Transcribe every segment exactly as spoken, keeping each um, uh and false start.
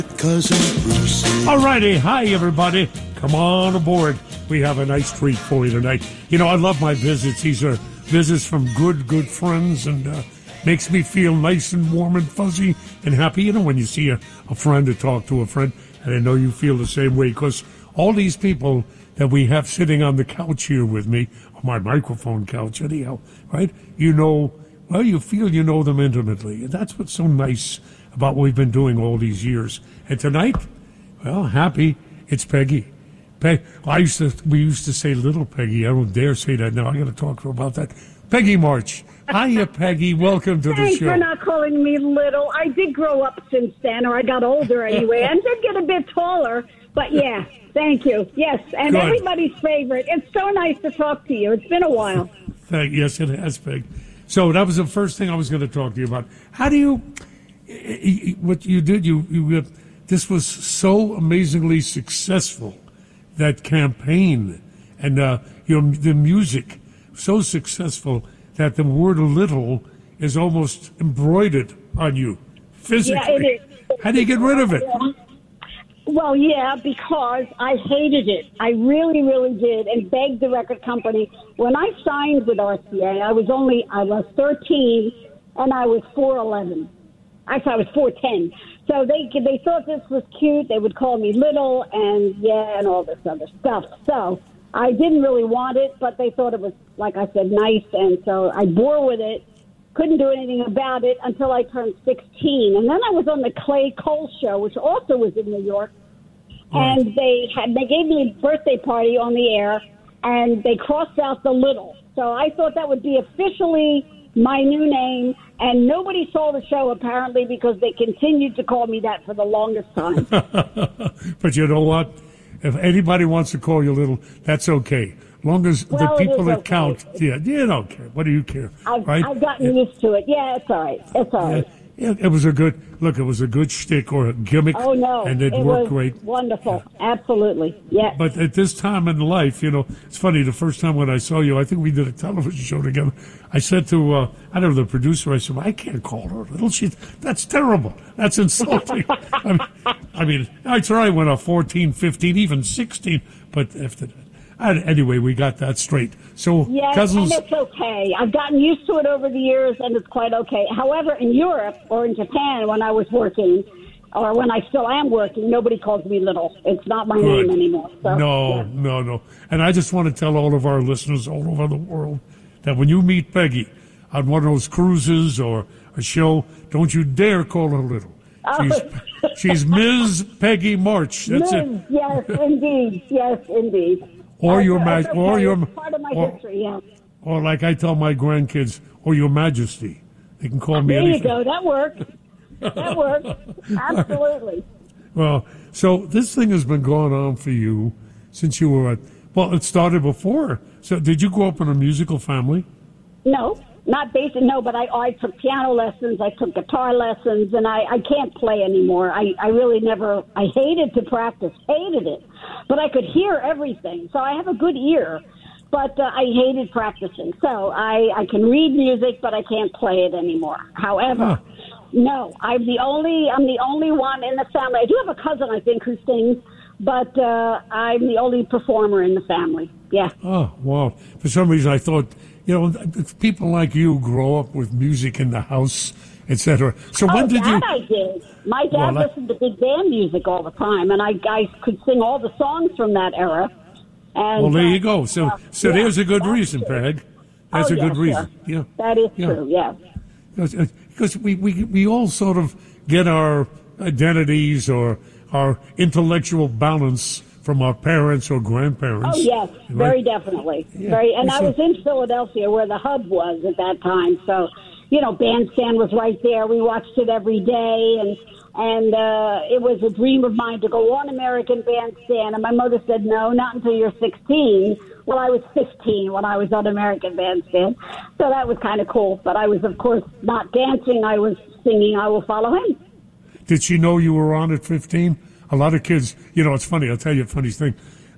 Cousin Bruce. All righty. Hi, everybody. Come on aboard. We have a nice treat for you tonight. You know, I love my visits. These are visits from good, good friends, and uh, makes me feel nice and warm and fuzzy and happy. You know, when you see a, a friend or talk to a friend, and I know you feel the same way, because all these people that we have sitting on the couch here with me, on my microphone couch anyhow, right? You know, well, you feel you know them intimately. And that's what's so nice about what we've been doing all these years. And tonight, well, happy, it's Peggy. Peg, I used to, we used to say little Peggy. I don't dare say that now. I got to talk to her about that. Peggy March. Hiya, Peggy. Welcome to the Thanks show. for not calling me little. I did grow up since then, or I got older anyway, and did get a bit taller. But yeah, thank you. Yes, and Good. Everybody's favorite. It's so nice to talk to you. It's been a while. Thank, yes, it has, Peg. So that was the first thing I was going to talk to you about. How do you, what you did, you, you this was so amazingly successful, that campaign, and uh, your the music, so successful that the word little is almost embroidered on you physically. Yeah, it is. How do you get rid of it? Well, yeah, because I hated it. I really, really did, and begged the record company. When I signed with R C A, I was only, I was thirteen, and I was four eleven. Actually, I was four ten. So they they thought this was cute. They would call me little, and yeah, and all this other stuff. So I didn't really want it, but they thought it was, like I said, nice, and so I bore with it. Couldn't do anything about it until I turned sixteen. And then I was on the Clay Cole show, which also was in New York. And they had they gave me a birthday party on the air, and they crossed out the little. So I thought that would be officially my new name, and nobody saw the show apparently because they continued to call me that for the longest time. But you know what? If anybody wants to call you little, that's okay. As long as Well, the it people is that okay. count, yeah, you don't care. What do you care? I've, right? I've gotten used to it. Yeah, it's all right. It's all right. Yeah, it was a good look. It was a good shtick or a gimmick. Oh, no. and it, it worked was great. Wonderful. Absolutely. Yeah. But at this time in life, you know, it's funny. The first time when I saw you, I think we did a television show together. I said to uh, I don't know the producer. I said, well, I can't call her little. She that's terrible. That's insulting. I mean, I mean, I tried when I was fourteen, fifteen, even sixteen. But after that. Anyway, we got that straight. So, Yes, cousins, and it's okay. I've gotten used to it over the years, and it's quite okay. However, in Europe or in Japan, when I was working, or when I still am working, nobody calls me little. It's not my Good. name anymore. So, no, yeah. no, no. And I just want to tell all of our listeners all over the world that when you meet Peggy on one of those cruises or a show, don't you dare call her little. She's, she's Miz Peggy March. That's Miz, it. Yes, indeed. Yes, indeed. Or That's- your that's ma- or okay. your It's part of my or, history, yeah. or like I tell my grandkids, or your Majesty. They can call me There anything. you go. That works. That works. Absolutely. Well, so this thing has been going on for you since you were, at, well, it started before. So did you grow up in a musical family? No, not basic. No, but I, I took piano lessons. I took guitar lessons, and I, I can't play anymore. I, I really never. I hated to practice, hated it, but I could hear everything. So I have a good ear, but uh, I hated practicing. So I, I can read music, but I can't play it anymore. However, Huh. no, I'm the only. I'm the only one in the family. I do have a cousin, I think, who sings, but uh, I'm the only performer in the family. Yeah. Oh, wow. For some reason, I thought, you know, th- people like you grow up with music in the house, et cetera. So when oh, did that you? I did. My dad Well, I- listened to big band music all the time, and I, I could sing all the songs from that era. And, Well, there uh, you go. So, uh, so yeah, there's a good that's reason, true. Peg. That's Oh, a good yeah, reason. sure. Yeah. That is Yeah. true, yeah. Because, because we, we, we all sort of get our identities or our intellectual balance from our parents or grandparents. Oh, yes, right? very definitely. Yeah, Very, and we I saw- was in Philadelphia where the hub was at that time. So, you know, Bandstand was right there. We watched it every day, and and uh, it was a dream of mine to go on American Bandstand. And my mother said, no, not until you're sixteen. Well, I was fifteen when I was on American Bandstand. So that was kind of cool. But I was, of course, not dancing. I was singing I Will Follow Him. Did she know you were on at fifteen? A lot of kids, you know, it's funny. I'll tell you a funny thing.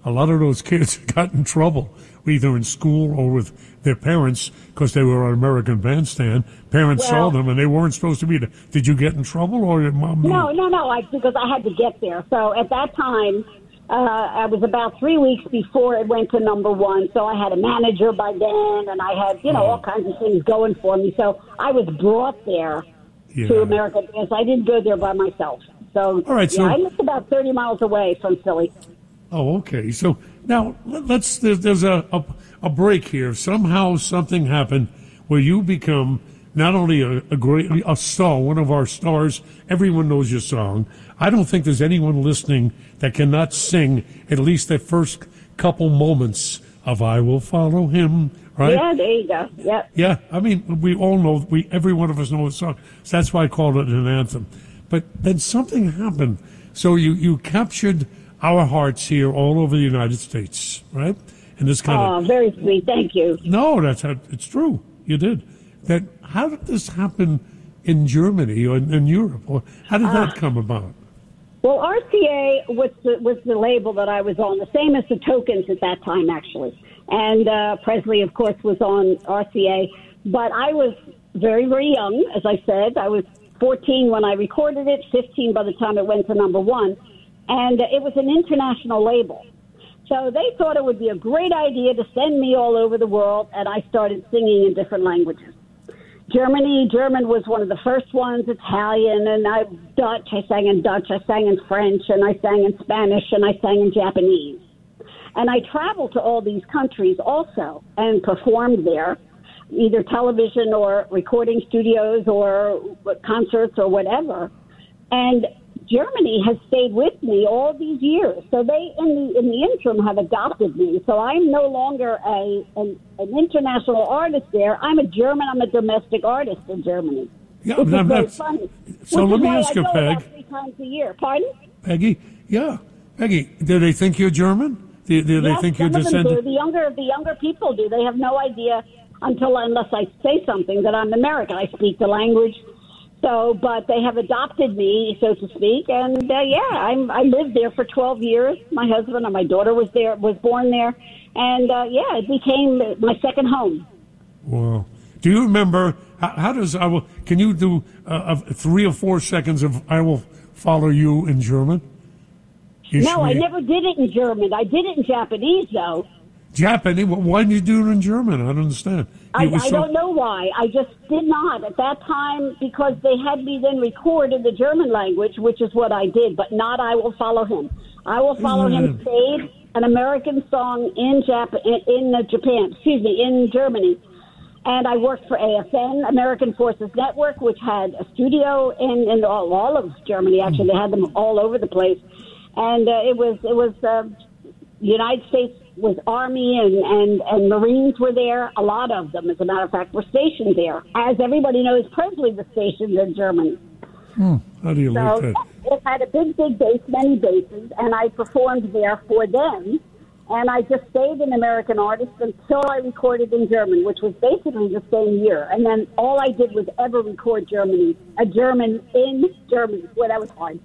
a lot of those kids got in trouble, either in school or with their parents, because they were on American Bandstand. Parents saw Well- them, and they weren't supposed to be there. Did you get in trouble, or your mom knew? No, no, no. I because I had to get there. So at that time, uh, I was about three weeks before it went to number one. So I had a manager by then, and I had you know Oh. all kinds of things going for me. So I was brought there Yeah. to American Dance. I didn't go there by myself. So All right, yeah, so- I lived about thirty miles away from Philly. Oh, okay. So now let- let's. There's, there's a, a a break here. Somehow something happened where you become not only a, a great a star, one of our stars. Everyone knows your song. I don't think there's anyone listening that cannot sing at least the first couple moments of "I Will Follow Him." Right? Yeah, there you go. Yep. Yeah, I mean, we all know, we every one of us knows the song. So that's why I called it an anthem. But then something happened. So you, you captured our hearts here all over the United States, right? And this kind Oh, of... very sweet. Thank you. No, that's how, it's true. You did. That. How did this happen in Germany or in, in Europe? Or how did that come about? Well, R C A was the, was the label that I was on, the same as the Tokens at that time, actually. And uh, Presley, of course, was on R C A. But I was very, very young, as I said. I was fourteen when I recorded it, fifteen by the time it went to number one. And uh, it was an international label. So they thought it would be a great idea to send me all over the world, and I started singing in different languages. Germany, German was one of the first ones, Italian, and I Dutch. I sang in Dutch, I sang in French, and I sang in Spanish, and I sang in Japanese. And I traveled to all these countries also and performed there, either television or recording studios or concerts or whatever. And Germany has stayed with me all these years. So they, in the in the interim, have adopted me. So I'm no longer a an, an international artist there. I'm a German. I'm a domestic artist in Germany. Yeah, Which is I'm very not- funny. so Which let is me why ask I you, go Peg. about three times a year. Pardon? Peggy? Yeah. Peggy, do they think you're German? Do, do they Yes, think you're some of them do. descended? The younger the younger people do. They have no idea until unless I say something that I'm American. I speak the language. So, but they have adopted me, so to speak, and uh, yeah, I'm, I lived there for twelve years. My husband and my daughter was there, was born there, and uh, yeah, it became my second home. Wow. Do you remember, how, how does, I will, can you do uh, uh, three or four seconds of I Will Follow You in German? You No, I should- never did it in German. I did it in Japanese, though. Japanese? Well, why did you do it in German? I don't understand. I, It was I so- don't know why. I just did not at that time because they had me then record in the German language, which is what I did, but not I Will Follow Him. I Will Follow Him Mm. stayed an American song in Jap- in, in uh, Japan, excuse me, in Germany. And I worked for A F N, American Forces Network, which had a studio in, in all, all of Germany. Actually, they had them all over the place. And uh, it was, it was uh, United States was Army and, and, and Marines were there. A lot of them, as a matter of fact, were stationed there. As everybody knows, Presley was stationed in Germany. How do you like So that? it had a big, big base, many bases, and I performed there for them. And I just stayed an American artist until I recorded in German, which was basically the same year. And then all I did was ever record Germany, a German in Germany. Well, that was hard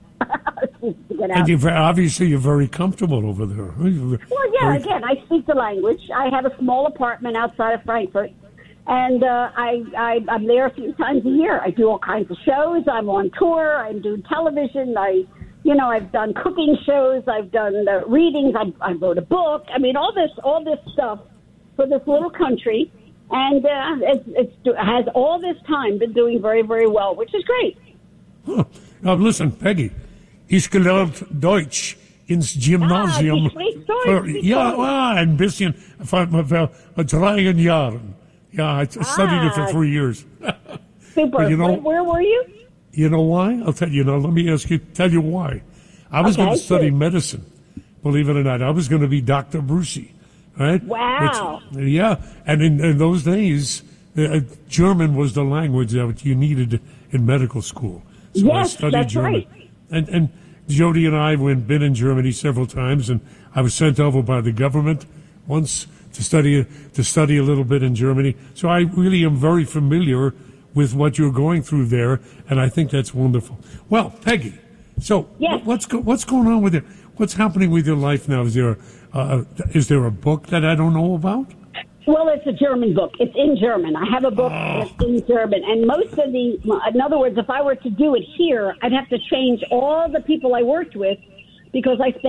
to get out. And you're, ve- obviously you're very comfortable over there. huh? You're Well, yeah, very- again, I speak the language. I have a small apartment outside of Frankfurt, and uh, I, I, I'm there a few times a year. I do all kinds of shows. I'm on tour. I'm doing television. I, you know, I've done cooking shows. I've done uh, readings. I, I wrote a book. I mean, all this, all this stuff for this little country, and uh, it's, it's it has all this time been doing very, very well, which is great. Huh. Now, listen, Peggy, ich gelernt Deutsch ins Gymnasium. Ah, die spricht Deutsch, Für- wie ja, toll. ah, ein bisschen, vor, vor, vor drei Jahren. Yeah, I studied it for Ah. three years. Super. But you know- where, where were you? You know why? I'll tell you. Now, let me ask you. Tell you why. I was Okay, going to study good. medicine. Believe it or not, I was going to be Doctor Brucey. Right? Wow. Which- yeah, and in, in those days, uh, German was the language that you needed in medical school. So I Yes, studied that's German. right. And and Jody and I went been in Germany several times, and I was sent over by the government once to study to study a little bit in Germany. So I really am very familiar with what you're going through there, and I think that's wonderful. Well, Peggy, so Yes. what's go, what's going on with it? what's happening with your life now? Is there uh, is there a book that I don't know about? Well, it's a German book. It's in German. I have a book Oh. that's in German. And most of the, in other words, if I were to do it here, I'd have to change all the people I worked with because I spent